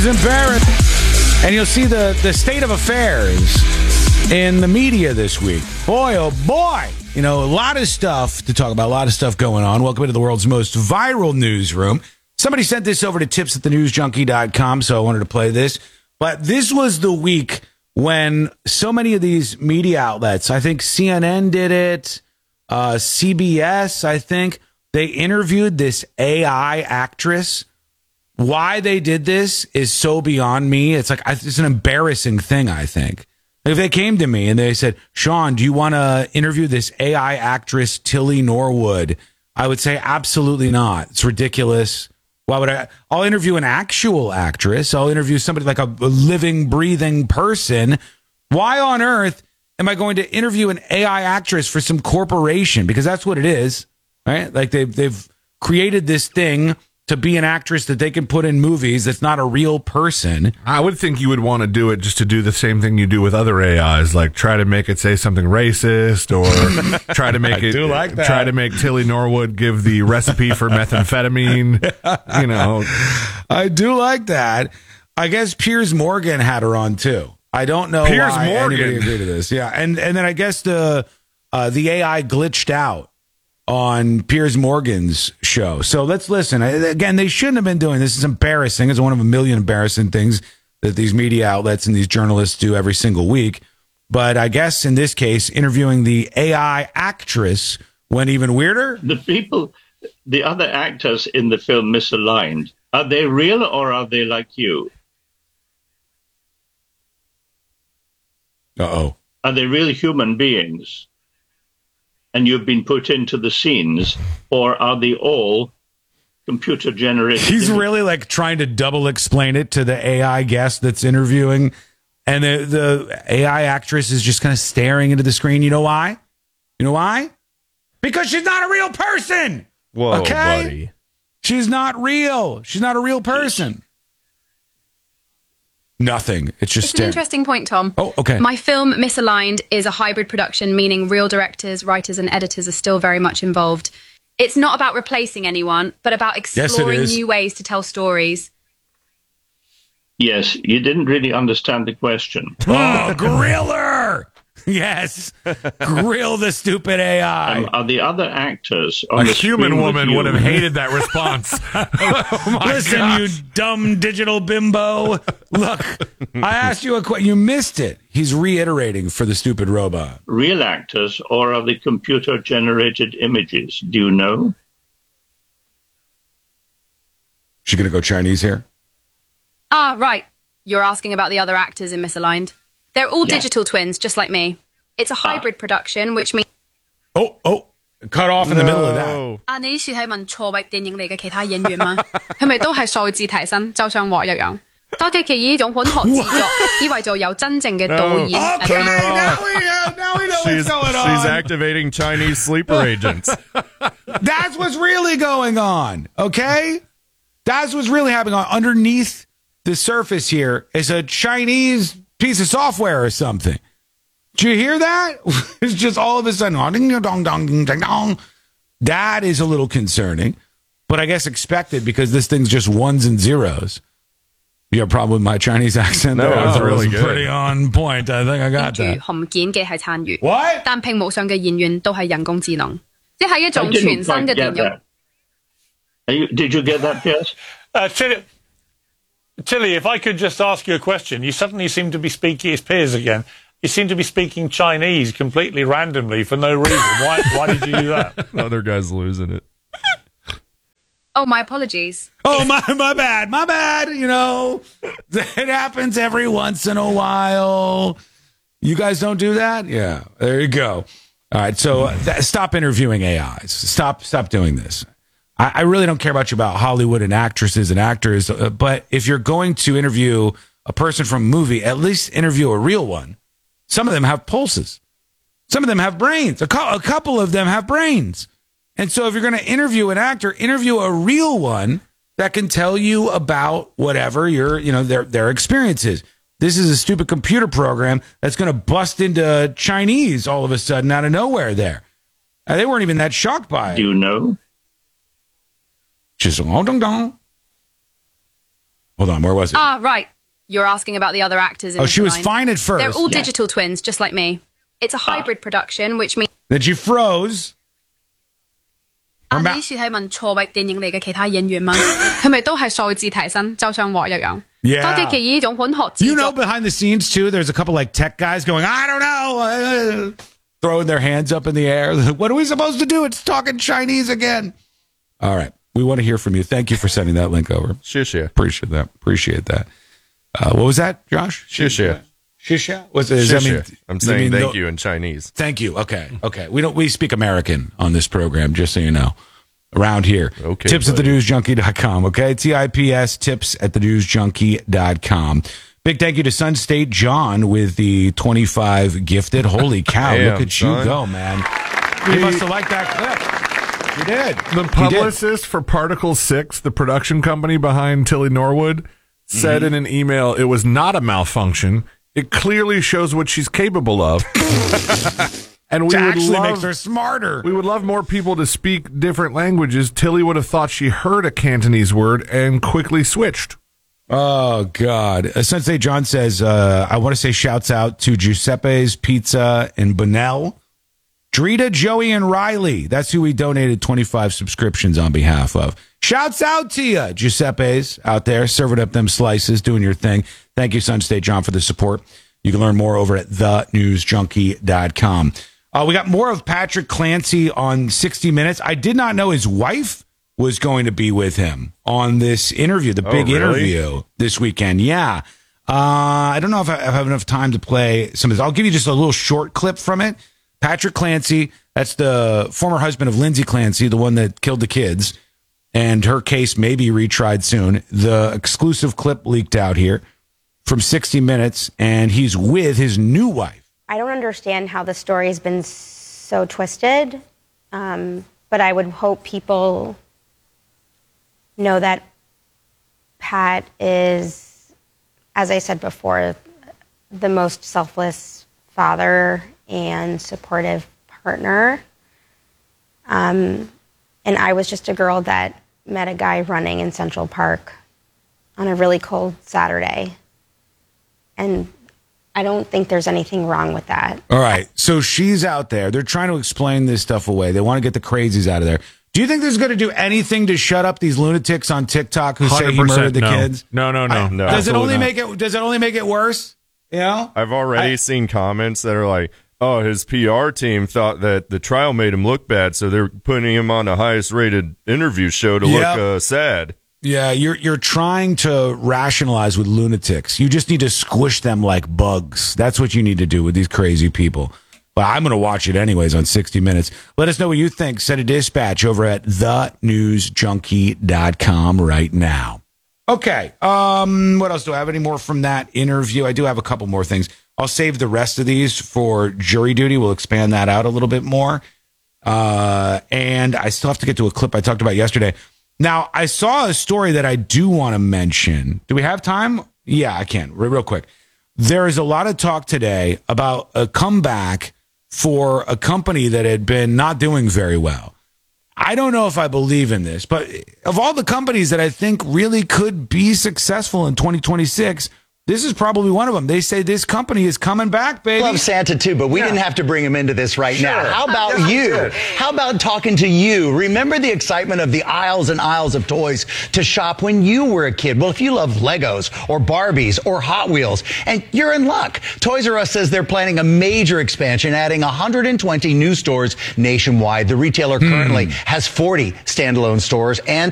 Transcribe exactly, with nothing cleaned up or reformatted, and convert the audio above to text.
Embarrassed. And you'll see the, the state of affairs in the media this week. Boy, oh boy. You know, a lot of stuff to talk about, a lot of stuff going on. Welcome to the world's most viral newsroom. Somebody sent this over to tips at the news junkie dot com, so I wanted to play this. But this was the week when so many of these media outlets, I think C N N did it, uh, C B S, I think, they interviewed this A I actress. Why they did this is so beyond me. It's like, it's an embarrassing thing, I think. If they came to me and they said, Sean, do you want to interview this A I actress, Tilly Norwood? I would say, absolutely not. It's ridiculous. Why would I? I'll interview an actual actress. I'll interview somebody like a living, breathing person. Why on earth am I going to interview an A I actress for some corporation? Because that's what it is, right? Like they've, they've created this thing to be an actress that they can put in movies that's not a real person. I would think you would want to do it just to do the same thing you do with other A Is, like try to make it say something racist, or try to make I it do like that. try to make Tilly Norwood give the recipe for methamphetamine. You know, I do like that. I guess Piers Morgan had her on too. I don't know Piers why Morgan. anybody agreed to this. Yeah, and and then I guess the uh, the A I glitched out on Piers Morgan's show. So let's listen. Again, they shouldn't have been doing this. It's embarrassing. It's one of a million embarrassing things that these media outlets and these journalists do every single week. But I guess in this case, interviewing the A I actress went even weirder. The people, the other actors in the film Misaligned, are they real or are they like you? Uh-oh. Are they real human beings? And you've been put into the scenes, or are they all computer generated? He's really like trying to double explain it to the A I guest that's interviewing, and the the A I actress is just kind of staring into the screen. You know why? You know why? Because she's not a real person. Whoa, okay? buddy. She's not real. She's not a real person. Nothing. It's just It's staring. an interesting point, Tom. Oh, okay. My film, Misaligned, is a hybrid production, meaning real directors, writers, and editors are still very much involved. It's not about replacing anyone, but about exploring is. new ways to tell stories. Yes, you didn't really understand the question. Oh, griller! Yes, grill the stupid A I. Um, are the other actors on A the human screen with woman you? would have hated that response. Oh my Listen, gosh. you dumb digital bimbo. Look, I asked you a question. You missed it. He's reiterating for the stupid robot. real actors, or are they computer generated images? Do you know? She gonna go Chinese here? Ah, right. You're asking about the other actors in Misaligned. They're all Yeah. digital twins, just like me. It's a hybrid production, which means... Oh, oh, cut off in the middle of that. No. 啊，你是係問錯域電影嚟嘅其他演員嗎？係咪都係數字提升，就像我一樣？多啲嘅呢種本學自作，以為就有真正嘅導演。 Okay, now we know, now we know She's, what's going she's on. activating Chinese sleeper agents. That's what's really going on, okay? That's what's really happening. On underneath the surface here is a Chinese piece of software or something. Did you hear that? It's just all of a sudden, ding, dong, dong, ding, ding, dong. That is a little concerning, but I guess expected because this thing's just ones and zeros. You have a problem with my Chinese accent? No, there? it's That really was good. pretty on point. I think I got 住 that. 紅件嘅係參與， What? 但屏幕上嘅演員都係人工智能，即係一 I 種 didn't 全新 quite 嘅 get 電影。 that. Are you, did you get that, Piers? Uh, Tilly, Tilly, if I could just ask you a question. You suddenly seem to be speaking, it's Piers again. You seem to be speaking Chinese completely randomly for no reason. Why, why did you do that? Other guy's losing it. Oh, my apologies. Oh, my, my bad, my bad. You know, it happens every once in a while. You guys don't do that? Yeah, there you go. All right, so uh, th- stop interviewing A Is. Stop, stop doing this. I, I really don't care about you about Hollywood and actresses and actors, uh, but if you're going to interview a person from a movie, at least interview a real one. Some of them have pulses. Some of them have brains. A, co- a couple of them have brains. And so if you're going to interview an actor, interview a real one that can tell you about whatever your, you know, their their experience is. This is a stupid computer program that's going to bust into Chinese all of a sudden out of nowhere there. And they weren't even that shocked by it. Do you know? Just dong dong dong. Hold on, where was it? Ah, right. You're asking about the other actors. In oh, this she was line. fine at first. They're all Yeah. digital twins, just like me. It's a hybrid production, which means. Then she froze. 啊，你呢次係問錯域電影嚟嘅其他演員嗎？係咪都係數字提升，就像我一樣？ Yeah. 多啲其呢種本學自 You know, 作。 behind the scenes, too, there's a couple like tech guys going, I don't know, uh, throwing their hands up in the air. What are we supposed to do? It's talking Chinese again. All right. We want to hear from you. Thank you for sending that link over. 谢谢， Appreciate that. Appreciate that. Uh, what was that, Josh? 谢谢， Shisha? What's does that mean? I'm does that saying mean thank no- you in Chinese. Thank you. Okay. Okay. We don't we speak American on this program, just so you know. Around here. Okay, Tips at the buddy. news junkie dot com. Okay. T I P S tips at the news junkie dot com. Big thank you to Sun State John with the twenty-five gifted. Holy cow. Damn, look at you son. go, man. You must have liked that clip. You did. The You did. publicist for Particle Six, the production company behind Tilly Norwood, said Mm-hmm. in an email it was not a malfunction. It clearly shows what she's capable of. And we It would actually love, makes her smarter. we would love more people to speak different languages. Tilly would have thought she heard a Cantonese word and quickly switched. Oh, God. Uh, Sensei John says, uh, I want to say shouts out to Giuseppe's Pizza in Bunnell. Drita, Joey, and Riley. That's who we donated twenty-five subscriptions on behalf of. Shouts out to you, Giuseppe's out there, serving up them slices, doing your thing. Thank you, Sun State John, for the support. You can learn more over at the news junkie dot com. Uh, we got more of Patrick Clancy on sixty minutes. I did not know his wife was going to be with him on this interview, the Oh, big really? interview this weekend. Yeah. Uh, I don't know if I, if I have enough time to play some of this. I'll give you just a little short clip from it. Patrick Clancy, that's the former husband of Lindsay Clancy, the one that killed the kids, and her case may be retried soon. The exclusive clip leaked out here from sixty minutes, and he's with his new wife. I don't understand how the story has been so twisted, um, but I would hope people know that Pat is, as I said before, the most selfless father and supportive partner. Um, and I was just a girl that met a guy running in Central Park on a really cold Saturday. And I don't think there's anything wrong with that. All right. So she's out there. They're trying to explain this stuff away. They want to get the crazies out of there. Do you think this is going to do anything to shut up these lunatics on TikTok who say he murdered the no. kids? No, no, no. I- No, does it only absolutely make it? Does it only make it worse? You know, I've already I- seen comments that are like, "Oh, his P R team thought that the trial made him look bad, so they're putting him on the highest-rated interview show to Yep. look uh, sad." Yeah, you're you're trying to rationalize with lunatics. You just need to squish them like bugs. That's what you need to do with these crazy people. But I'm going to watch it anyways on sixty minutes. Let us know what you think. Send a dispatch over at the news junkie dot com right now. Okay. Um, what else do I have? Any more from that interview? I do have a couple more things. I'll save the rest of these for jury duty. We'll expand that out a little bit more. Uh, and I still have to get to a clip I talked about yesterday. Now, I saw a story that I do want to mention. Do we have time? Yeah, I can. Re- Real quick. There is a lot of talk today about a comeback for a company that had been not doing very well. I don't know if I believe in this, but of all the companies that I think really could be successful in twenty twenty-six, this is probably one of them. They say this company is coming back, baby. Love Santa too, but we Yeah. didn't have to bring him into this right Sure. now. How about Yes, we you? did. How about talking to you? Remember the excitement of the aisles and aisles of toys to shop when you were a kid? Well, if you love Legos or Barbies or Hot Wheels, and you're in luck. Toys R Us says they're planning a major expansion, adding one hundred twenty new stores nationwide. The retailer currently has forty standalone stores and